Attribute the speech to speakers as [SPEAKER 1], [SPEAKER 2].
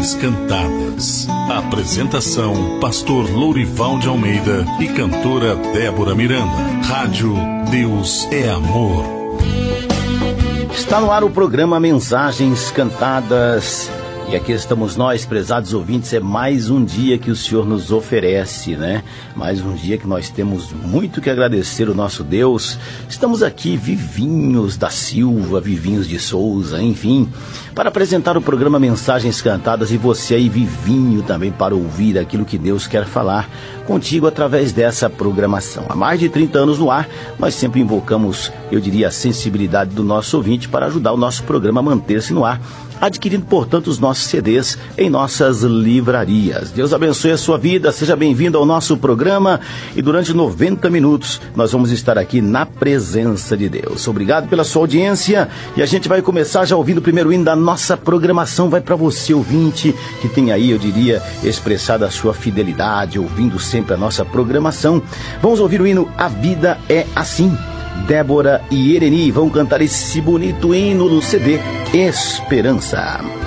[SPEAKER 1] Mensagens Cantadas. Apresentação: Pastor Lourival de Almeida e cantora Débora Miranda. Rádio Deus é Amor.
[SPEAKER 2] Está no ar o programa Mensagens Cantadas. E aqui estamos nós, prezados ouvintes. É mais um dia que o Senhor nos oferece, né? Mais um dia que nós temos muito que agradecer o nosso Deus. Estamos aqui, Vivinhos da Silva, Vivinhos de Souza, enfim, para apresentar o programa Mensagens Cantadas, e você aí, Vivinho, também para ouvir aquilo que Deus quer falar contigo através dessa programação. Há mais de 30 anos no ar, nós sempre invocamos, eu diria, a sensibilidade do nosso ouvinte para ajudar o nosso programa a manter-se no ar, adquirindo, portanto, os nossos CDs em nossas livrarias. Deus abençoe a sua vida, seja bem-vindo ao nosso programa, e durante 90 minutos nós vamos estar aqui na presença de Deus. Obrigado pela sua audiência, e a gente vai começar já ouvindo o primeiro hino da nossa programação. Vai para você, ouvinte, que tem aí, eu diria, expressado a sua fidelidade, ouvindo sempre a nossa programação. Vamos ouvir o hino A Vida é Assim. Débora e Ereni vão cantar esse bonito hino no CD Esperança.